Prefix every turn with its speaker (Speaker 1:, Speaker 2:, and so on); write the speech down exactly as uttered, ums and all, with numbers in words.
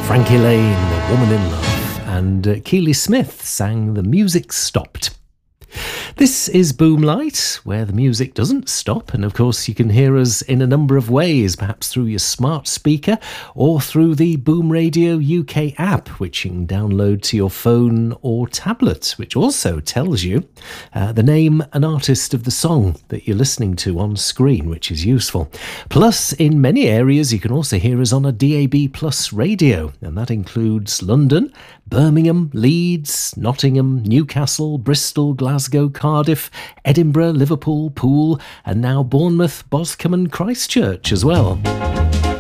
Speaker 1: Frankie Lane, The Woman in Love, and uh, Keely Smith sang The Music Stopped. This is Boomlight, where the music doesn't stop, and of course you can hear us in a number of ways, perhaps through your smart speaker or through the Boom Radio U K app, which you can download to your phone or tablet, which also tells you uh, the name and artist of the song that you're listening to on screen, which is useful. Plus, in many areas you can also hear us on a D A B Plus radio, and that includes London, Birmingham, Leeds, Nottingham, Newcastle, Bristol, Glasgow, Cardiff, Edinburgh, Liverpool, Poole, and now Bournemouth, Boscombe and Christchurch as well.